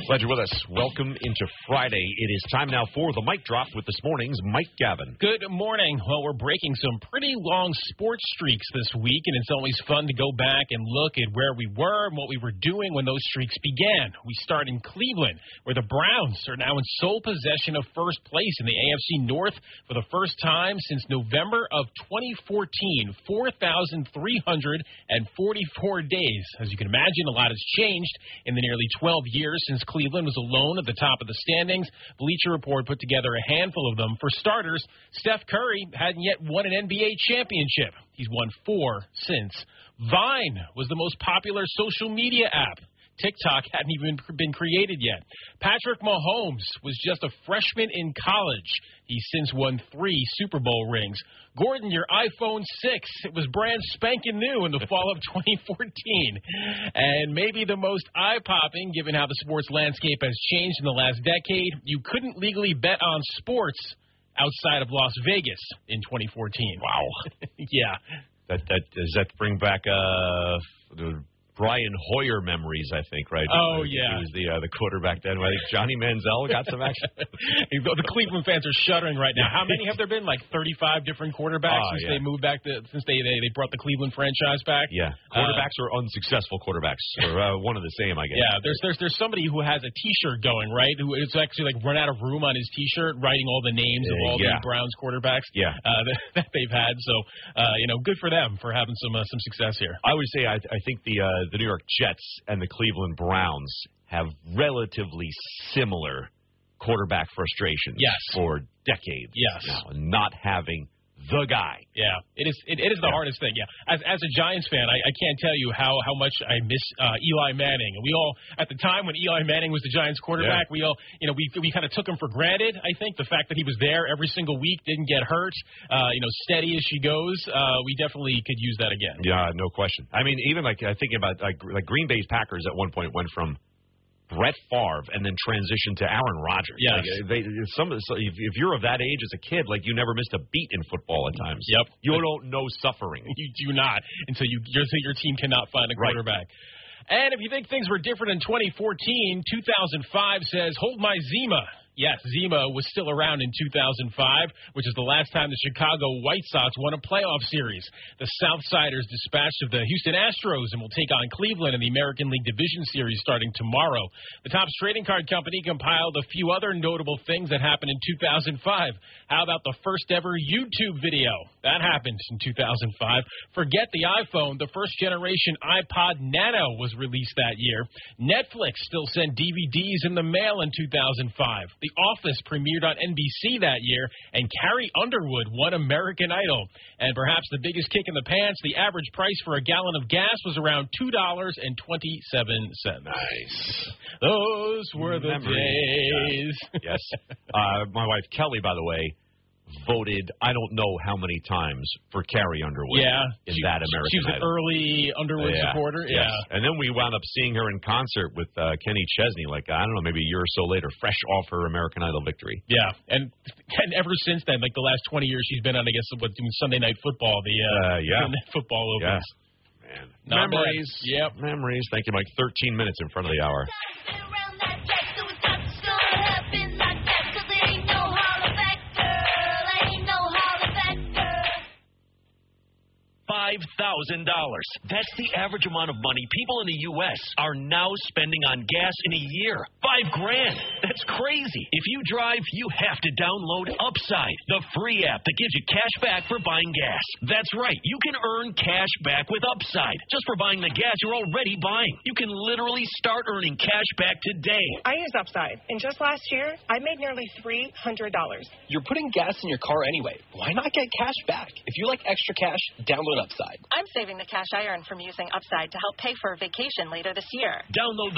Glad you're with us. Welcome into Friday. It is time now for the Mic Drop with this morning's Mike Gavin. Good morning. Well, we're breaking some pretty long sports streaks this week, and it's always fun to go back and look at where we were and what we were doing when those streaks began. We start in Cleveland, where the Browns are now in sole possession of first place in the AFC North for the first time since November of 2014, 4,344 days. As you can imagine, a lot has changed in the nearly 12 years since Cleveland was alone at the top of the standings. Bleacher Report put together a handful of them. For starters, Steph Curry hadn't yet won an NBA championship. He's won 4 since. Vine was the most popular social media app. TikTok hadn't even been created yet. Patrick Mahomes was just a freshman in college. He's since won 3 Super Bowl rings. Gordon, your iPhone 6, it was brand spanking new in the fall of 2014. And maybe the most eye-popping, given how the sports landscape has changed in the last decade, you couldn't legally bet on sports outside of Las Vegas in 2014. Wow. Yeah. Does that bring back the Brian Hoyer memories, I think, right? Oh, yeah. He was the quarterback then. I think Johnny Manziel got some action. The Cleveland fans are shuddering right now. How many have there been? Like 35 different quarterbacks they moved back since they brought the Cleveland franchise back? Yeah. Quarterbacks or unsuccessful quarterbacks, or one of the same, I guess. Yeah, there's somebody who has a T-shirt going, right? Who is actually like run out of room on his T-shirt, writing all the names of all the Browns quarterbacks that they've had. So, good for them for having some success here. I would say I think the New York Jets and the Cleveland Browns have relatively similar quarterback frustrations for decades now, not having the guy. Yeah, it is the hardest thing. Yeah, as a Giants fan, I can't tell you how much I miss Eli Manning. And we all, at the time when Eli Manning was the Giants quarterback, we all we kind of took him for granted. I think the fact that he was there every single week, didn't get hurt, steady as she goes. We definitely could use that again. Yeah, no question. I mean, even thinking about like Green Bay's Packers at one point went from Brett Favre and then transitioned to Aaron Rodgers. Yes. If you're of that age as a kid, you never missed a beat in football at times. Yep. You don't know suffering. You do not until your team cannot find a quarterback. Right. And if you think things were different in 2014, 2005 says, hold my Zima. Yes, Zima was still around in 2005, which is the last time the Chicago White Sox won a playoff series. The Southsiders dispatched of the Houston Astros and will take on Cleveland in the American League Division Series starting tomorrow. The Topps Trading Card Company compiled a few other notable things that happened in 2005. How about the first ever YouTube video? That happened in 2005. Forget the iPhone. The first generation iPod Nano was released that year. Netflix still sent DVDs in the mail in 2005. The Office premiered on NBC that year, and Carrie Underwood won American Idol. And perhaps the biggest kick in the pants, the average price for a gallon of gas was around $2.27. Nice. Those were the days. Yes. My wife, Kelly, by the way, voted I don't know how many times for Carrie Underwood in that American Idol. She was an early Underwood supporter. Yes. And then we wound up seeing her in concert with Kenny Chesney, I don't know, maybe a year or so later, fresh off her American Idol victory. Yeah, and ever since then, the last 20 years, she's been on, I guess, doing Sunday Night Football, Sunday Night Football opens. Man. Memories. Yep. Memories. Thank you, Mike. 13 minutes in front of the hour. $5,000. That's the average amount of money people in the U.S. are now spending on gas in a year. $5,000. That's crazy. If you drive, you have to download Upside, the free app that gives you cash back for buying gas. That's right. You can earn cash back with Upside just for buying the gas you're already buying. You can literally start earning cash back today. I use Upside, and just last year, I made nearly $300. You're putting gas in your car anyway. Why not get cash back? If you like extra cash, download Upside. I'm saving the cash I earn from using Upside to help pay for a vacation later this year. Download